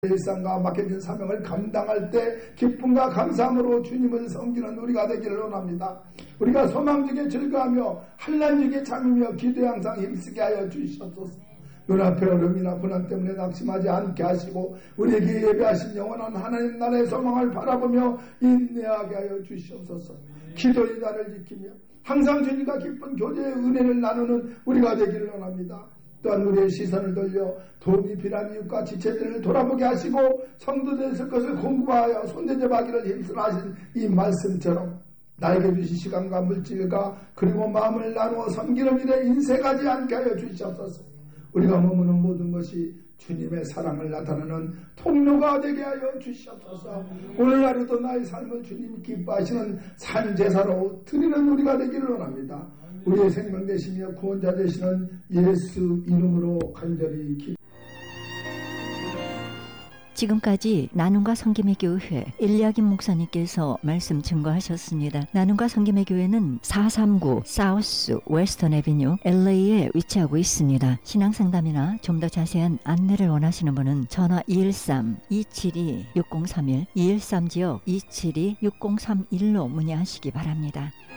일상과 맡겨진 사명을 감당할 때 기쁨과 감사함으로 주님을 섬기는 우리가 되기를 원합니다. 우리가 소망중에 즐거하며 환난중에 잠이며 기도에 항상 힘쓰게 하여 주시옵소서. 눈앞에 어려움이나 고난 때문에 낙심하지 않게 하시고 우리에게 예배하신 영원한 하나님 나라의 소망을 바라보며 인내하게 하여 주시옵소서. 기도의 날을 지키며 항상 주님과 기쁜 교제의 은혜를 나누는 우리가 되기를 원합니다. 또한 우리의 시선을 돌려 도움이 필요한 이웃과 지체들을 돌아보게 하시고 성도들의 것을 공부하여 손대접하기를 힘쓰라 하신 이 말씀처럼 나에게 주신 시간과 물질과 그리고 마음을 나누어 섬기는 일에 인색하지 않게 하여 주시옵소서. 우리가 머무는 모든 것이 주님의 사랑을 나타내는 통로가 되게 하여 주시옵소서. 오늘 하루도 나의 삶을 주님이 기뻐하시는 산제사로 드리는 우리가 되기를 원합니다. 우리의 생명 되시며 구원자 되시는 예수 이름으로 간절히 기도합니다. 지금까지 나눔과 섬김의 교회 엘리야김 목사님께서 말씀 증거하셨습니다. 나눔과 섬김의 교회는 439 사우스 웨스턴 애비뉴 LA에 위치하고 있습니다. 신앙상담이나 좀 더 자세한 안내를 원하시는 분은 전화 213-272-6031 213지역 272-6031로 문의하시기 바랍니다.